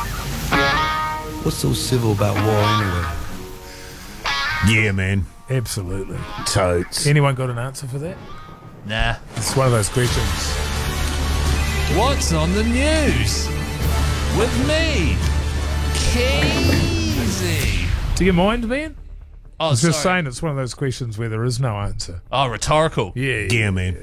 What's so civil about war anyway? Yeah, man. Absolutely. Totes. Anyone got an answer for that? Nah. It's one of those questions. What's on the news? With me, Keezy. Do you mind, man? Oh, I was just sorry. saying it's one of those questions where there is no answer. Oh, rhetorical. Yeah, man.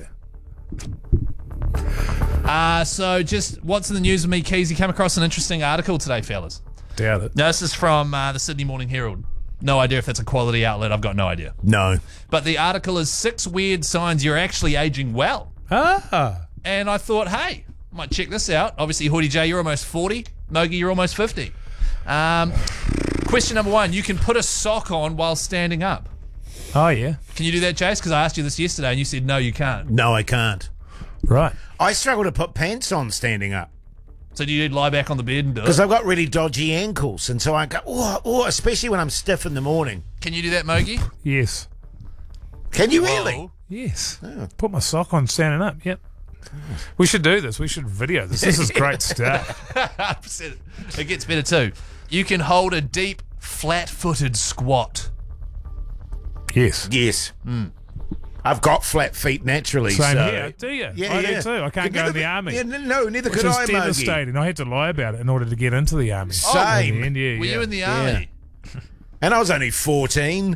So just what's in the news with me, Keezy? Came across an interesting article today, fellas. Doubt it. Now, this is from the Sydney Morning Herald. No idea if that's a quality outlet. I've got no idea. No. But the article is 6 weird signs you're actually aging well. Ah. And I thought, hey, I might check this out. Obviously, Hoodie J, you're almost 40. Mogi, you're almost 50. Question number 1, you can put a sock on while standing up. Oh, yeah. Can you do that, Jace? Because I asked you this yesterday and you said, no, you can't. No, I can't. Right. I struggle to put pants on standing up So do you lie back on the bed and do because it? I've got really dodgy ankles, and so I go, oh, especially when I'm stiff in the morning. Can you do that, Mogi? Yes. Can you really? Whoa. Yes. Put my sock on standing up. Yep. We should do this. We should video this. This is great stuff. 100%. It gets better too. You can hold a deep, flat-footed squat. Yes. Yes. I've got flat feet naturally. Same so. here. Do you? Yeah, I yeah. do too. I can't go in the army. Yeah, no, neither Which could is I, Mogi. devastating. I had to lie about it in order to get into the army. Same. In the end, yeah, Were yeah. you in the army? And I was only 14.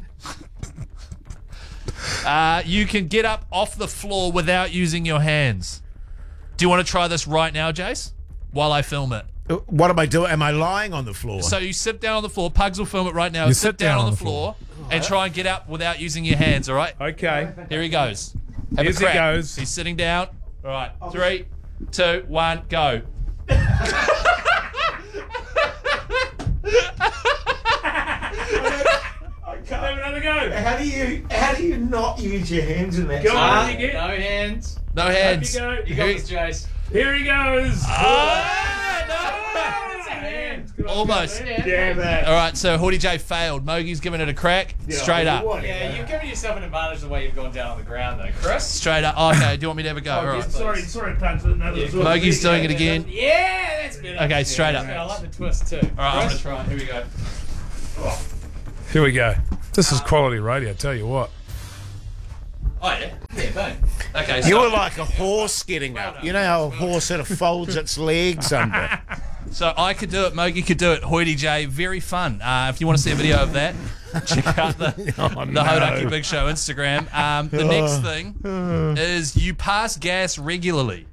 You can get up off the floor without using your hands. Do you want to try this right now, Jace? While I film it. What am I doing? Am I lying on the floor? So you sit down on the floor. Pugs will film it right now. You Sit down on the floor and try and get up without using your hands, all right? Okay. Here he goes. Have Here a he crack. goes. He's sitting down. All right. 3, 2, 1, go. Have another go. How do you not use your hands in that? Go on, you get. No hands. No hands. you go. You got this, Jace. Here he goes. Almost. Damn it. All right, so Hoodie J failed. Mogi's giving it a crack. Straight up. Yeah, you've given yourself an advantage the way you've gone down on the ground, though, Chris. Straight up. Oh, okay, do you want me to have a go? All right. Sorry, Pugs. Mogi's doing it again. Yeah, that's better. Okay, straight up. I like the twist too. All right, I'm going to try. Here we go. Here we go. This is quality radio, tell you what. Oh, yeah. Yeah, boom. Okay, You so, were like a horse getting up. You know how a horse sort of folds its legs under? so I could do it. Mogi could do it. Hoodie J, very fun. If you want to see a video of that, check out the Hodaki Big Show Instagram. The next thing is you pass gas regularly.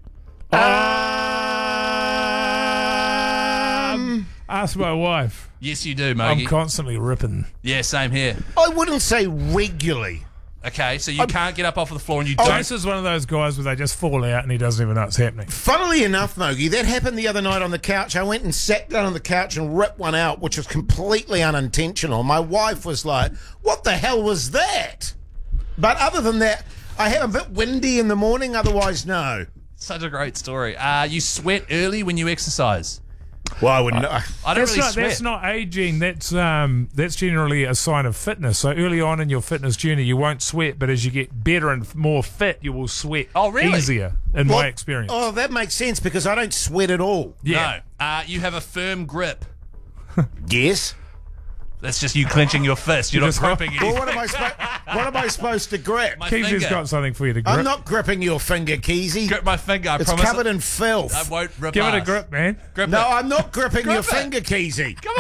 Ask my wife. Yes, you do, I'm Mogi. constantly ripping. Yeah, same here. I wouldn't say regularly. Okay, so you can't get up off of the floor and you don't. Jace is one of those guys where they just fall out and he doesn't even know it's happening. Funnily enough, Mogi, that happened the other night on the couch. I went and sat down on the couch and ripped one out, which was completely unintentional. My wife was like, what the hell was that? But other than that, I have a bit windy in the morning, otherwise no. Such a great story. You sweat early when you exercise. Well, I wouldn't. I don't really sweat. That's not aging. That's generally a sign of fitness. So early on in your fitness journey, you won't sweat, but as you get better and more fit, you will sweat Oh, really? easier, in my experience. Oh, that makes sense because I don't sweat at all. Yeah. No. You have a firm grip. Yes. That's just you clenching your fist. You're not just- gripping Well, anything. what am I supposed to grip? My Keezy's finger. got something for you to grip. I'm not gripping your finger, Keezy. Grip my finger. I It's promise. covered in filth. I won't rip Give it a ass. grip, man. Grip No, it. I'm not gripping your Grip it. finger, Keezy. Come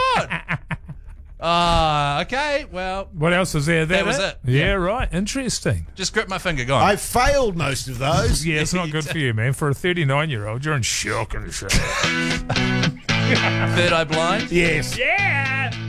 on. Okay, well, What else is there? That was it. Yeah, right. Interesting. just grip my finger. Go on. I failed most of those. Yeah, it's not good for you, man. For a 39-year-old, you're in shock and shit. Third eye blind. Yes. Yeah.